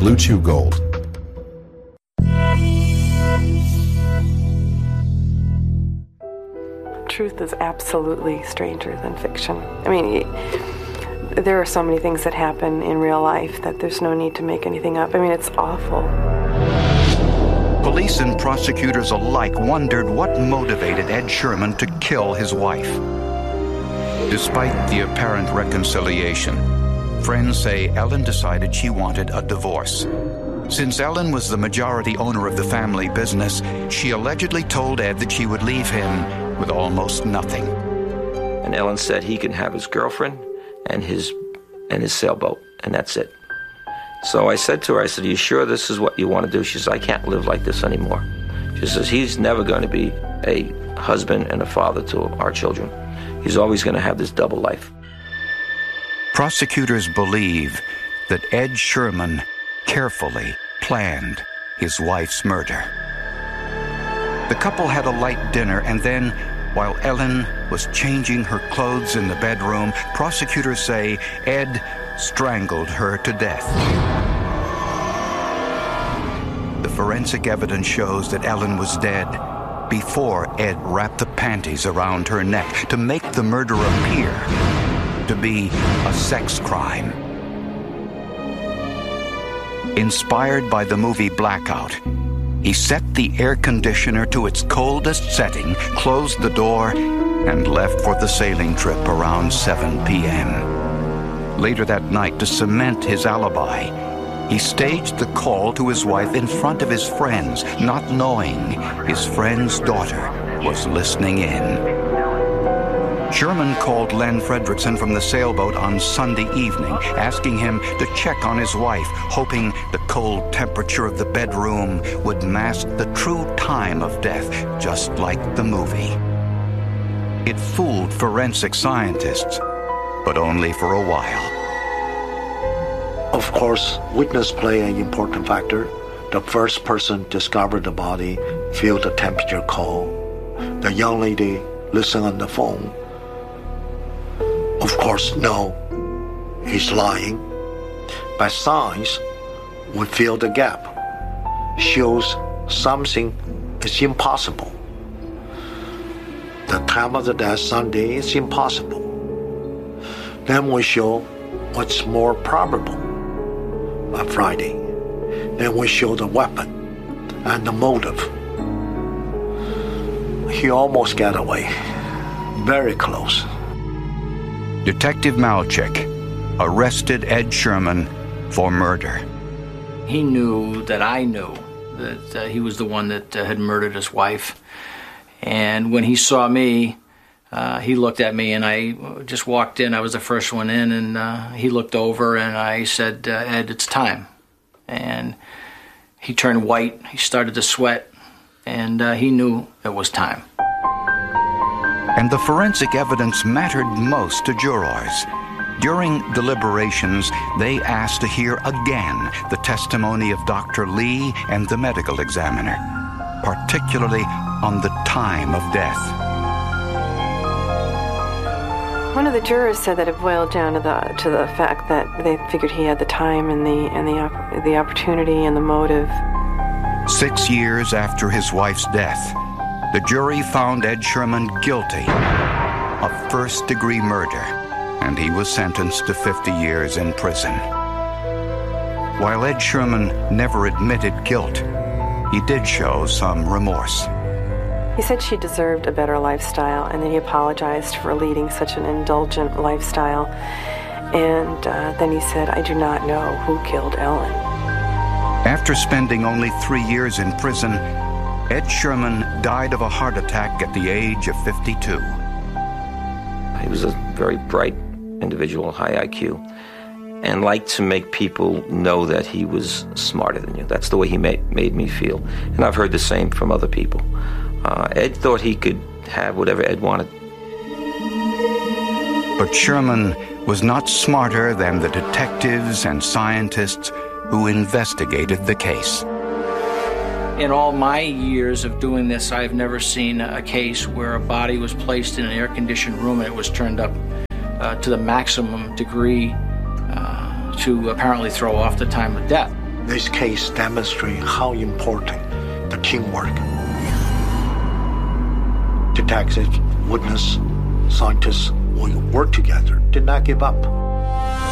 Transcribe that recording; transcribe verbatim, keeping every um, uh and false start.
Blue Chew Gold. Truth is absolutely stranger than fiction. I mean, there are so many things that happen in real life that there's no need to make anything up. I mean, it's awful. Police and prosecutors alike wondered what motivated Ed Sherman to kill his wife. Despite the apparent reconciliation, friends say Ellen decided she wanted a divorce. Since Ellen was the majority owner of the family business, she allegedly told Ed that she would leave him with almost nothing. And Ellen said he can have his girlfriend and his and his sailboat, and that's it. So I said to her, I said, are you sure this is what you want to do? She says, I can't live like this anymore. She says, he's never going to be a husband and a father to our children. He's always going to have this double life. Prosecutors believe that Ed Sherman carefully planned his wife's murder. The couple had a light dinner, and then, while Ellen was changing her clothes in the bedroom, prosecutors say Ed strangled her to death. The forensic evidence shows that Ellen was dead before Ed wrapped the panties around her neck to make the murder appear to be a sex crime. Inspired by the movie Blackout, he set the air conditioner to its coldest setting, closed the door, and left for the sailing trip around seven p.m. Later that night, to cement his alibi, he staged the call to his wife in front of his friends, not knowing his friend's daughter was listening in. Sherman called Len Fredrickson from the sailboat on Sunday evening, asking him to check on his wife, hoping the cold temperature of the bedroom would mask the true time of death, just like the movie. It fooled forensic scientists, but only for a while. Of course, witness play an important factor. The first person discovered the body, feel the temperature call. The young lady listen on the phone. Of course, no, he's lying. By signs, we fill the gap. Shows something is impossible. The time of the death, Sunday, is impossible. Then we show what's more probable, a Friday. Then we show the weapon and the motive. He almost got away. Very close. Detective Malchik arrested Ed Sherman for murder. He knew that I knew that uh, he was the one that uh, had murdered his wife. And when he saw me, uh, he looked at me, and I just walked in. I was the first one in, and uh, he looked over, and I said, uh, Ed, it's time. And he turned white. He started to sweat, and uh, he knew it was time. And the forensic evidence mattered most to jurors. During deliberations, they asked to hear again the testimony of Doctor Lee and the medical examiner, particularly on the time of death. One of the jurors said that it boiled down to the to the fact that they figured he had the time and the and the the opportunity and the motive. Six years after his wife's death, the jury found Ed Sherman guilty of first-degree murder, and he was sentenced to fifty years in prison. While Ed Sherman never admitted guilt, he did show some remorse. He said she deserved a better lifestyle, and then he apologized for leading such an indulgent lifestyle. And uh, then he said, I do not know who killed Ellen. After spending only three years in prison, Ed Sherman died of a heart attack at the age of fifty-two. He was a very bright individual, high I Q, and liked to make people know that he was smarter than you. That's the way he made, made me feel. And I've heard the same from other people. Uh, Ed thought he could have whatever Ed wanted. But Sherman was not smarter than the detectives and scientists who investigated the case. In all my years of doing this, I've never seen a case where a body was placed in an air-conditioned room and it was turned up uh, to the maximum degree uh, to apparently throw off the time of death. This case demonstrates how important the teamwork. Detectives, witnesses, scientists will work together, did not give up.